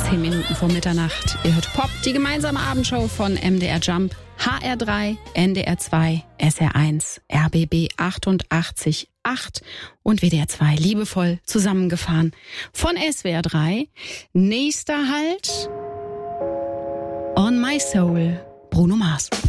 10 Minuten vor Mitternacht. Ihr hört Pop, die gemeinsame Abendshow von MDR Jump, HR3, NDR 2, SR 1, RBB 88.8 und WDR 2 liebevoll zusammengefahren von SWR 3. Nächster Halt, On My Soul, Bruno Mars.